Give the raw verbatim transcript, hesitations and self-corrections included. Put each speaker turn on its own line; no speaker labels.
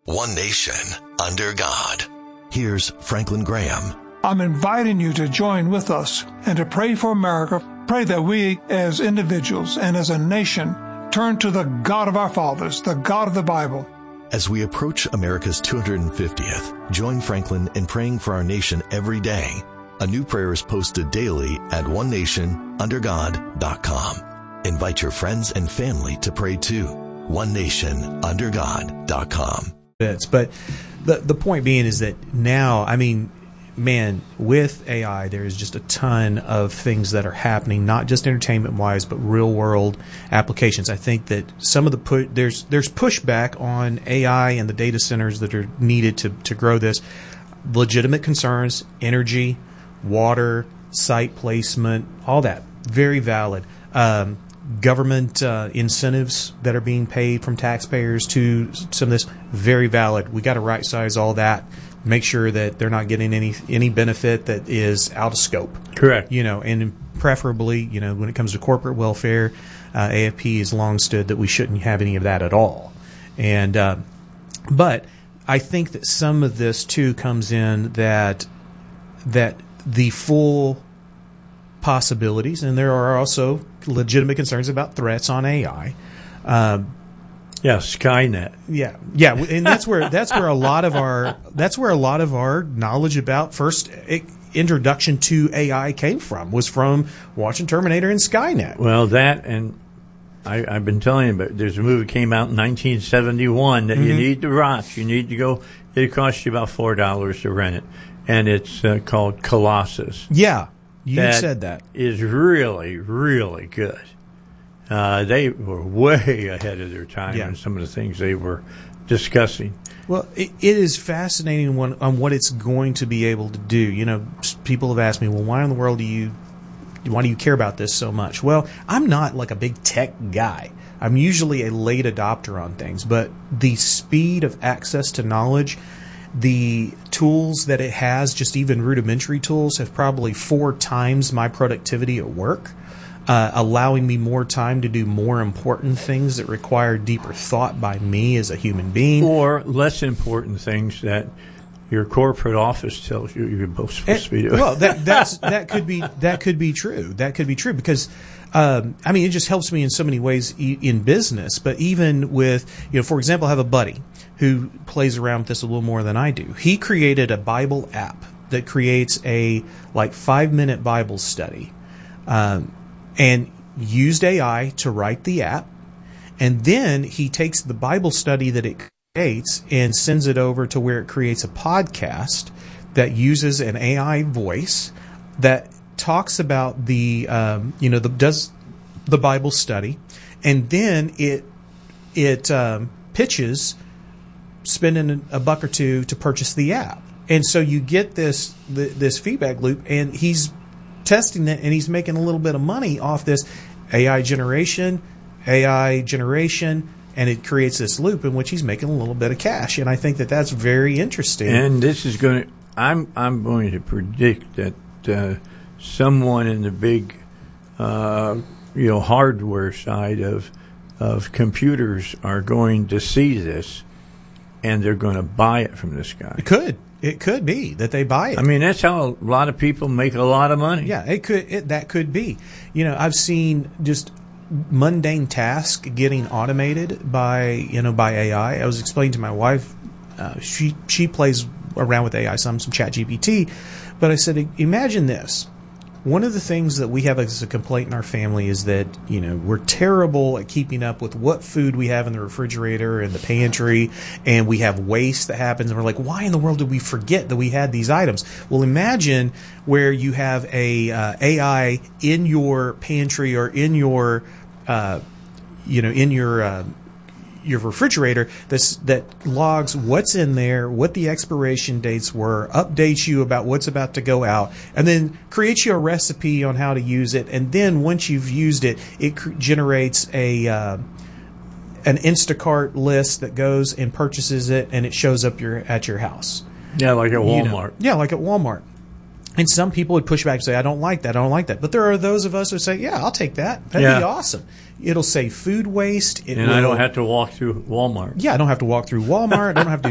One nation, under God. Here's Franklin Graham.
I'm inviting you to join with us and to pray for America. Pray that we as individuals and as a nation turn to the God of our fathers, the God of the Bible.
As we approach America's two hundred fiftieth, join Franklin in praying for our nation every day. A new prayer is posted daily at one nation under god dot com. Invite your friends and family to pray too. one nation under god dot com.
But the the point being is that now, I mean, man, with A I, there is just a ton of things that are happening, not just entertainment-wise, but real-world applications. I think that some of the pu- there's there's pushback on A I and the data centers that are needed to to grow this. Legitimate concerns, energy, water, site placement, all that, very valid. Um, government uh, incentives that are being paid from taxpayers to some of this, very valid. We got to right size all that. Make sure that they're not getting any any benefit that is out of scope.
Correct.
You know, and preferably, you know, when it comes to corporate welfare, uh, A F P has long stood that we shouldn't have any of that at all. And uh, but I think that some of this too comes in that that the full possibilities, and there are also legitimate concerns about threats on A I. Um,
Yeah, Skynet.
Yeah, yeah, and that's where that's where a lot of our that's where a lot of our knowledge about first introduction to A I came from, was from watching Terminator and Skynet.
Well, that, and I, I've been telling you, but there's a movie that came out in nineteen seventy-one that mm-hmm. you need to watch. You need to go. It costs you about four dollars to rent it, and it's uh, called Colossus.
Yeah, you
that
said that
is really, really good. Uh, they were way ahead of their time
yeah.
in some of the things they were discussing.
Well, it, it is fascinating on, on what it's going to be able to do. You know, people have asked me, well, why in the world do you, why do you care about this so much? Well, I'm not like a big tech guy. I'm usually a late adopter on things, but the speed of access to knowledge, the tools that it has, just even rudimentary tools, have probably four times my productivity at work. Uh, allowing me more time to do more important things that require deeper thought by me as a human being.
Or less important things that your corporate office tells you you're both supposed to be doing.
Well, that that's, that could be that could be true. That could be true because, um, I mean, it just helps me in so many ways e- in business. But even with, you know, for example, I have a buddy who plays around with this a little more than I do. He created a Bible app that creates a like five minute Bible study. Um, and used A I to write the app, and then he takes the Bible study that it creates and sends it over to where it creates a podcast that uses an A I voice that talks about the, um, you know, the, does the Bible study, and then it it um, pitches spending a buck or two to purchase the app, and so you get this this feedback loop, and he's testing it, and he's making a little bit of money off this A I generation, A I generation, and it creates this loop in which he's making a little bit of cash. And I think that that's very interesting.
And this is going to, I'm I'm going to predict that uh, someone in the big, uh, you know, hardware side of of computers are going to see this, and they're going to buy it from this guy.
It could. It could be that they buy it.
I mean, that's how a lot of people make a lot of money.
Yeah, it could. It, that could be. You know, I've seen just mundane tasks getting automated by you know by A I. I was explaining to my wife. Uh, she she plays around with A I some some Chat G P T, but I said, imagine this. One of the things that we have as a complaint in our family is that, you know, we're terrible at keeping up with what food we have in the refrigerator and the pantry, and we have waste that happens, and we're like, why in the world did we forget that we had these items? Well, imagine where you have a uh, A I in your pantry or in your, uh, you know, in your uh, your refrigerator that's, that logs what's in there, what the expiration dates were, updates you about what's about to go out, and then creates you a recipe on how to use it. And then once you've used it, it cr- generates a uh, an Instacart list that goes and purchases it, and it shows up your at your house.
Yeah, like at Walmart.
You know, yeah, like at Walmart. And some people would push back and say, I don't like that, I don't like that. But there are those of us who say, yeah, I'll take that. That'd
yeah.
be awesome. It'll save food waste. It
and
will,
I don't have to walk through Walmart.
Yeah, I don't have to walk through Walmart. I don't have to